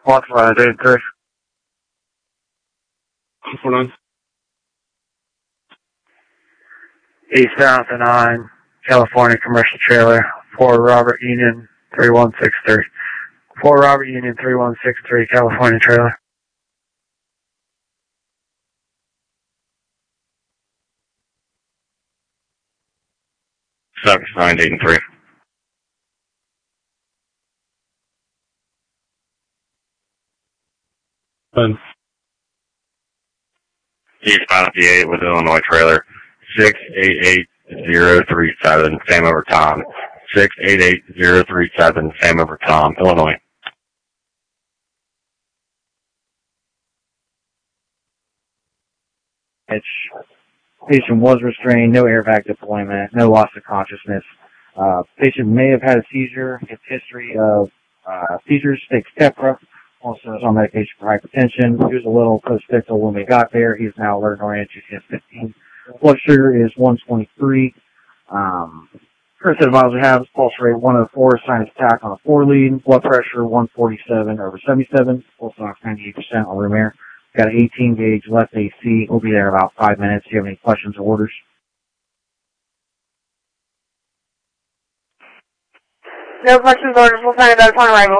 Watch line 83. 49. East South and 9, California commercial trailer, 4 Robert Union 3163. 4 Robert Union 3163, California trailer. Service 983. Ben. Eastbound 58 with Illinois trailer, 688037, same over Tom. 688037, same over Tom, Illinois. Patient was restrained, no airbag deployment, no loss of consciousness. Patient may have had a seizure. His history of seizures, takes Keppra, also is on medication for hypertension. He was a little post-ictal when we got there. He's now alert-oriented GCS-15. Blood sugar is 123. Current set of vitals we have is pulse rate 104, sinus attack on a 4-lead, blood pressure 147/77, pulse ox 98% on room air. Got an 18 gauge left AC. We'll be there in about 5 minutes. Do you have any questions or orders? No questions or orders. We'll send it out upon arrival.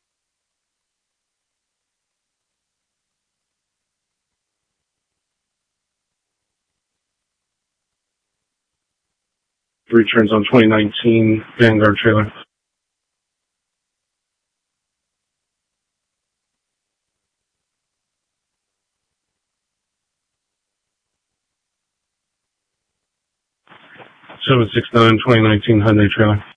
Returns on 2019 Vanguard trailer. So 769 2019 Hyundai trailer.